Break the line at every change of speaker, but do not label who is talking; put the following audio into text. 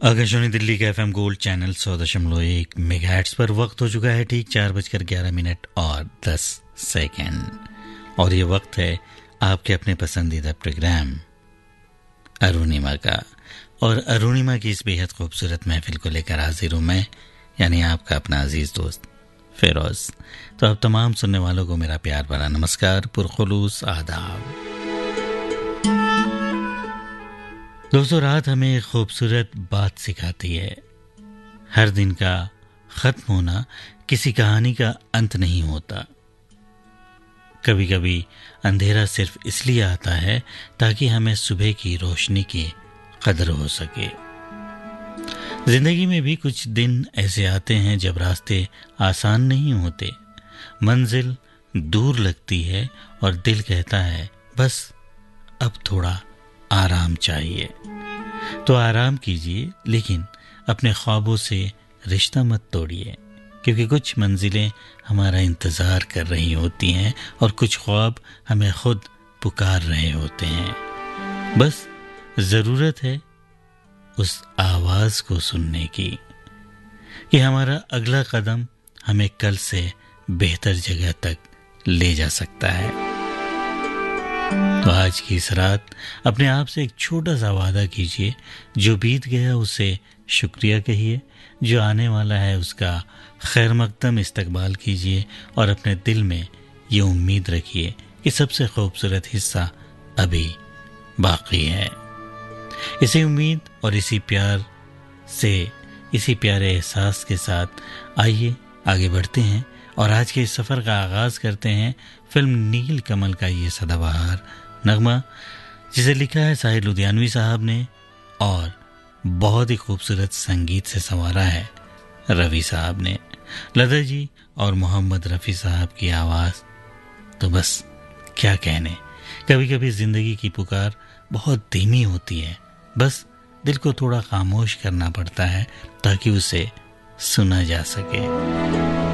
आकाशवाणी दिल्ली का FM gold channel 100.1 megahertz पर वक्त हो चुका है ठीक 4:11 और 10 सेकंड और ये वक्त है आपके अपने पसंदीदा प्रोग्राम अरुणिमा का। और अरुणिमा की इस बेहद खूबसूरत महफिल को लेकर हाजिर हूं मैं, यानी आपका अपना अजीज दोस्त फिरोज। तो अब तमाम सुनने वालों को मेरा प्यार भरा नमस्कार, पुरखुलूस आदाब। दोस्तों, रात हमें एक खूबसूरत बात सिखाती है। हर दिन का खत्म होना किसी कहानी का अंत नहीं होता। कभी कभी अंधेरा सिर्फ इसलिए आता है ताकि हमें सुबह की रोशनी की कदर हो सके। जिंदगी में भी कुछ दिन ऐसे आते हैं जब रास्ते आसान नहीं होते, मंजिल दूर लगती है और दिल कहता है बस अब थोड़ा आराम चाहिए। तो आराम कीजिए, लेकिन अपने ख्वाबों से रिश्ता मत तोड़िए, क्योंकि कुछ मंजिलें हमारा इंतज़ार कर रही होती हैं और कुछ ख्वाब हमें खुद पुकार रहे होते हैं। बस ज़रूरत है उस आवाज़ को सुनने की कि हमारा अगला कदम हमें कल से बेहतर जगह तक ले जा सकता है। तो आज की इस रात अपने आप से एक छोटा सा वादा कीजिए, जो बीत गया उसे शुक्रिया कहिए, जो आने वाला है उसका खैर मकदम इस्तकबाल कीजिए और अपने दिल में ये उम्मीद रखिए कि सबसे खूबसूरत हिस्सा अभी बाकी है। इसी उम्मीद और इसी प्यार से, इसी प्यारे एहसास के साथ आइए आगे बढ़ते हैं और आज के इस सफ़र का आगाज़ करते हैं फिल्म नील कमल का ये सदाबहार नगमा, जिसे लिखा है साहिर लुधियानवी साहब ने और बहुत ही खूबसूरत संगीत से संवारा है रवि साहब ने। लता जी और मोहम्मद रफ़ी साहब की आवाज़ तो बस क्या कहने। कभी कभी ज़िंदगी की पुकार बहुत धीमी होती है, बस दिल को थोड़ा खामोश करना पड़ता है ताकि उसे सुना जा सके।